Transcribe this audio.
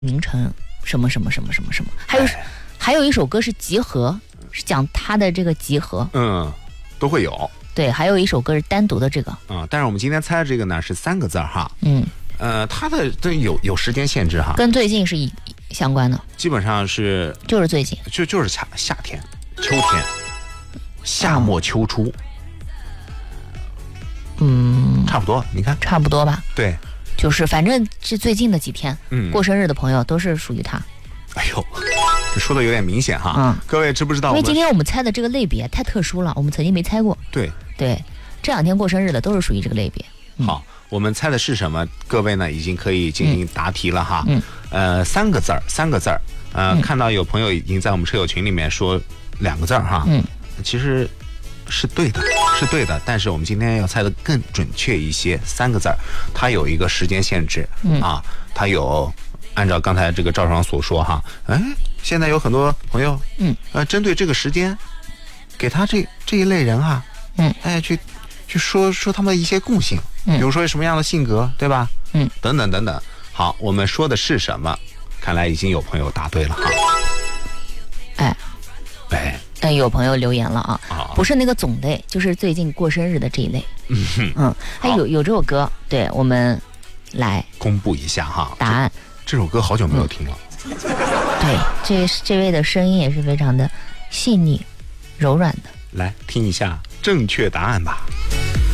名城什么什么什么什么什么，还有一首歌是集合，是讲他的这个集合， 都会有。 对，还有一首歌是单独的这个， 但是我们今天猜的这个呢是3个字哈，它的有时间限制哈， 跟最近是相关的， 基本上是就是最近， 就是夏天、秋天，夏末秋初，差不多，你看， 差不多吧？ 对， 就是反正是最近的几天，过生日的朋友都是属于他。 哎呦，这说的有点明显哈，各位知不知道？ 因为今天我们猜的这个类别太特殊了，我们曾经没猜过。 对， 这2天过生日的都是属于这个类别。 好，我们猜的是什么？各位呢已经可以进行答题了哈。3个字儿，看到有朋友已经在我们车友群里面说2个字儿哈，其实是对的，但是我们今天要猜的更准确一些，3个字儿，它有一个时间限制它有。按照刚才这个赵爽所说哈，现在有很多朋友，针对这个时间，给他这一类人去说他们的一些共性，比如说什么样的性格，对吧？等等。好，我们说的是什么？看来已经有朋友答对了哈。 有朋友留言了不是那个总类，就是最近过生日的这一类。还有这首歌，对，我们来公布一下哈答案。 这首歌好久没有听了。 对，这位的声音也是非常的细腻、柔软的。 来听一下正确答案吧。